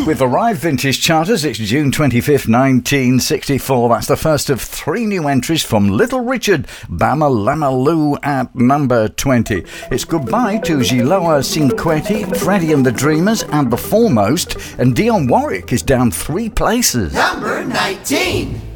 With the Rive Vintage Charters, it's June 25th, 1964. That's the first of 3 new entries from Little Richard, Bama Lama Lou at number 20. It's Goodbye to Giloa Cinquetti, Freddie and the Dreamers, and The Foremost, and Dionne Warwick is down 3 places. Number 19.